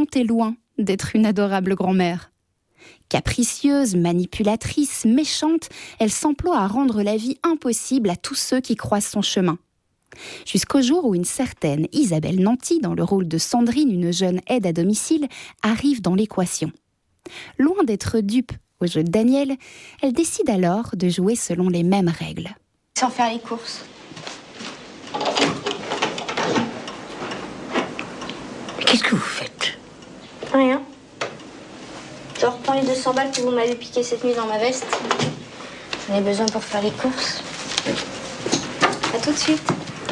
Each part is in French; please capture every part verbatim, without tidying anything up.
est loin d'être une adorable grand-mère. Capricieuse, manipulatrice, méchante, elle s'emploie à rendre la vie impossible à tous ceux qui croisent son chemin. Jusqu'au jour où une certaine Isabelle Nanty, dans le rôle de Sandrine, une jeune aide à domicile, arrive dans l'équation. Loin d'être dupe au jeu de Daniel, elle décide alors de jouer selon les mêmes règles. Sans faire les courses. Mais qu'est-ce que vous faites? Rien. Je reprends les deux cents balles que vous m'avez piquées cette nuit dans ma veste. J'en ai besoin pour faire les courses. À tout de suite.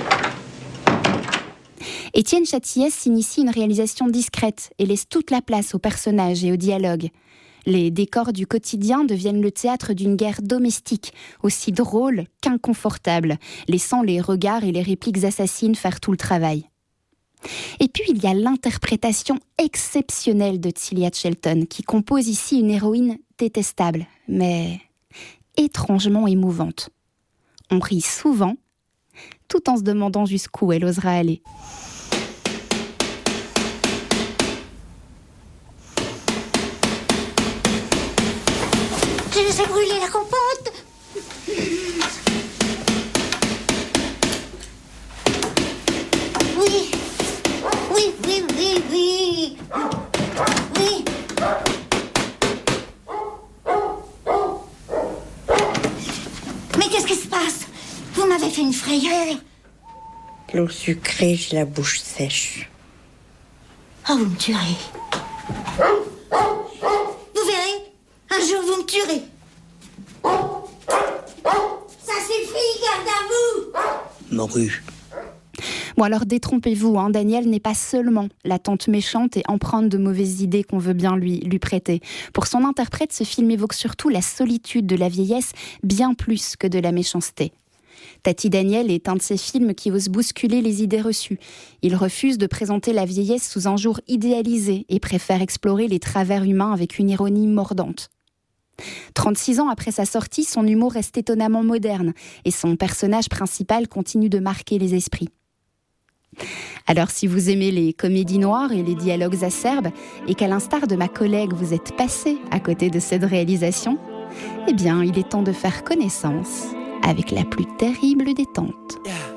Étienne Châtillès s'initie une réalisation discrète et laisse toute la place aux personnages et au dialogue. Les décors du quotidien deviennent le théâtre d'une guerre domestique, aussi drôle qu'inconfortable, laissant les regards et les répliques assassines faire tout le travail. Et puis il y a l'interprétation exceptionnelle de Tzilia Shelton, qui compose ici une héroïne détestable, mais étrangement émouvante. On rit souvent, tout en se demandant jusqu'où elle osera aller. Je les ai brûlés, la compote. Oui. Oui, oui, oui, oui. Oui. Mais qu'est-ce qui se passe? Vous m'avez fait une frayeur. L'eau sucrée, j'ai la bouche sèche. Ah, vous me tuerez. Vous verrez, un jour vous me tuerez. Ça suffit, garde à vous. Morue. Bon alors détrompez-vous, hein, Daniel n'est pas seulement la tante méchante et empreinte de mauvaises idées qu'on veut bien lui, lui prêter. Pour son interprète, ce film évoque surtout la solitude de la vieillesse, bien plus que de la méchanceté. Tati Daniel est un de ces films qui ose bousculer les idées reçues. Il refuse de présenter la vieillesse sous un jour idéalisé et préfère explorer les travers humains avec une ironie mordante. trente-six ans après sa sortie, son humour reste étonnamment moderne et son personnage principal continue de marquer les esprits. Alors si vous aimez les comédies noires et les dialogues acerbes et qu'à l'instar de ma collègue vous êtes passé à côté de cette réalisation, eh bien il est temps de faire connaissance avec la plus terrible des tantes. Yeah.